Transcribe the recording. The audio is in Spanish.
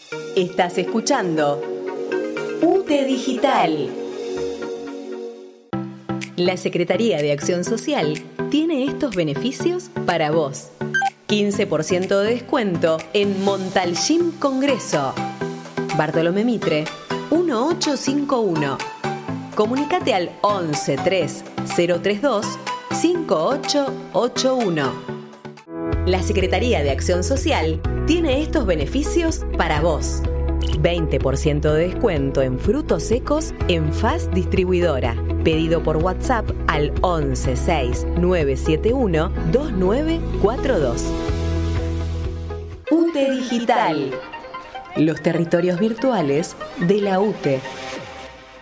Estás escuchando UTE Digital. La Secretaría de Acción Social tiene estos beneficios para vos. 15% de descuento en Montalcín Congreso. Bartolomé Mitre, 1851. Comunicate al 11 3 032 5881. La Secretaría de Acción Social tiene estos beneficios para vos. 20% de descuento en frutos secos en FAS Distribuidora. Pedido por WhatsApp al 11 6 971 2942. UTE Digital. Los territorios virtuales de la UTE.